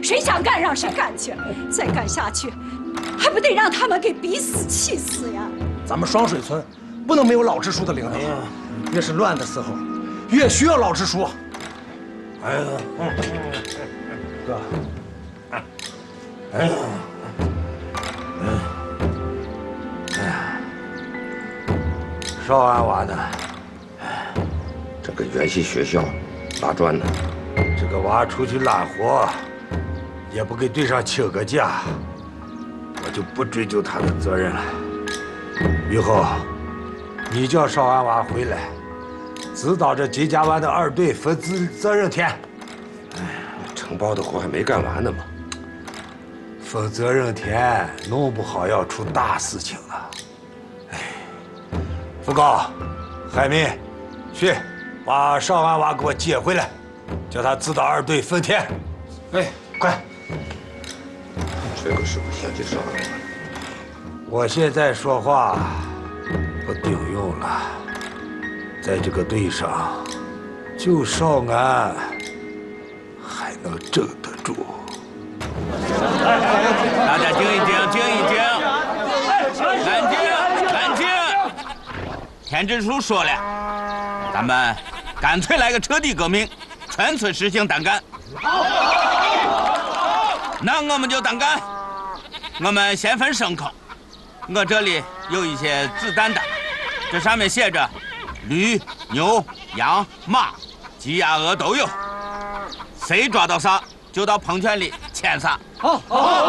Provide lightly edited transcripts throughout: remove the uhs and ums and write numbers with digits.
谁想干让谁干去，再干下去，还不得让他们给逼死、气死呀！ 咱们双水村不能没有老支书的领导，越是乱的时候，越需要老支书。哎呀，哥，哎呀， 少安娃呢？这个园戏学校拉砖呢，这个娃出去拉活，也不给队上请个假，我就不追究他的责任了。以后，你叫少安娃回来，指导着金家湾的2队分责任田。哎，承包的活还没干完呢嘛，分责任田弄不好要出大事情了。哎，副高，海民，去把少安娃给我接回来，叫他指导2队分田。哎，快！这个是不相信少安娃。我现在说话不顶用了，在这个队上，就少安还能镇得住。 大家静一静，静一静，安静，安静。田支书说了，咱们干脆来个彻底革命，全村实行单干。那我们就单干。我们先分牲口，我这里有一些子弹单，这上面写着驴、牛、羊、马、鸡、鸭、鹅都有。谁抓到啥，就到喷泉里牵啥。 好，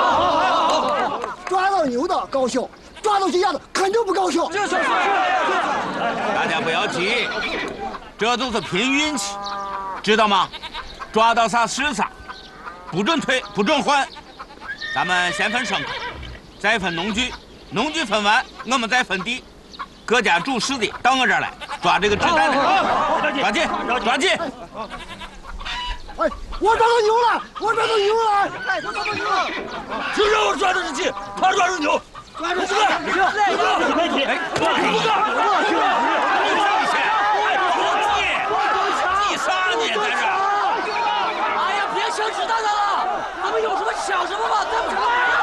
抓到牛的高兴，抓到鸡鸭的肯定不高兴。 大家不要急，这都是凭运气，知道吗？抓到啥是啥，不准退，不准换。咱们先分牲口，再分农具，农具分完，我们再分地。各家主事的到我这儿来抓这个子弹的，抓紧，抓紧！ 哎，我抓到牛了！我抓到牛了！哎，我抓到牛了！ 就让我抓住这鸡，他抓住牛。 抓住鸡！ 没问题。哎， 记啥呢？在这？ 哎呀，别抢子弹了，咱们有什么抢什么吧，咱们来了。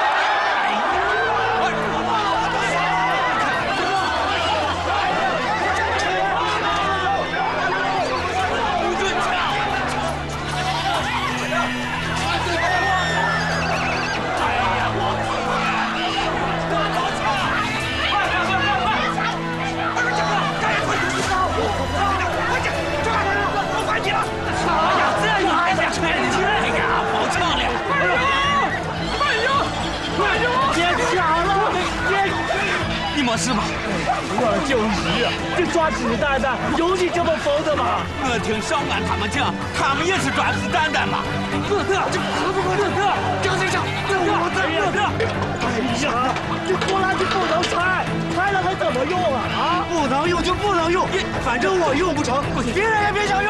没事吧？ 我就是这抓子弹的，有你这么疯的吗？ 我听少安他们讲，他们也是抓子弹的嘛。 乐乐，这可不可乐乐？张先生，乐乐，哎呀，这拖拉机不能拆，拆了还怎么用啊？啊，不能用就不能用，反正我用不成，别人也别想用。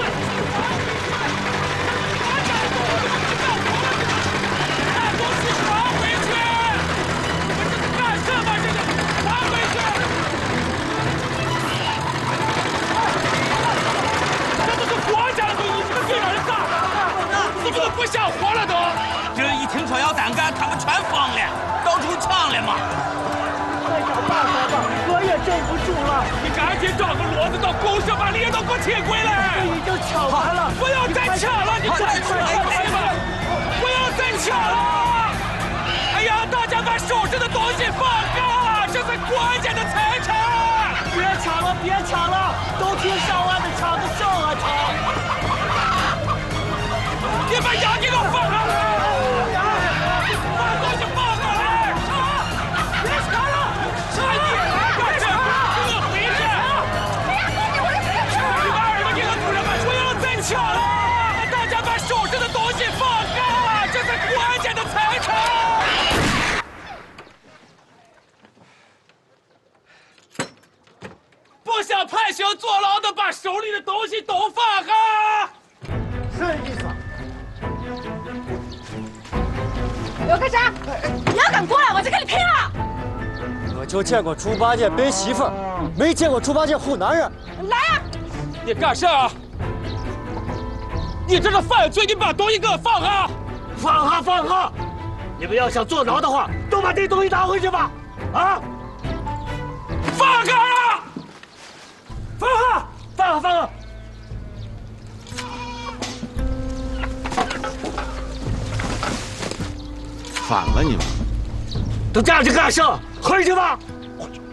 这不想活了都！这一听说要单干，他们全疯了，到处抢了嘛！ 再想办法吧，我也镇不住了。 你赶紧找个骡子到公社把猎都给我请回来！ 这已经抢完了， 不要再抢了！你快吧！不要再抢了！哎呀，大家把手上的东西放下，这是关键的财产！ 别抢了，别抢了，都听少安的，抢个胜啊抢！ 你把羊给我放上来！把东西放上来！别抢了！你快点，给我回去！你把耳朵给我堵上吧！不要再抢了！大家把手上的东西放下，这是关键的财产！不想判刑坐牢的，把手里的东西都放下！ 是意思。 要干啥？你要敢过来，我就跟你拼了！ 我就见过猪八戒背媳妇儿，没见过猪八戒护男人。 来呀！ 你干啥？你这是犯罪！你把东西给我放下！ 放下，放下！你们要想坐牢的话，都把这东西拿回去吧！啊！放开啊！放下，放下，放下！ 反了你们！ 都站着干啥？回去吧！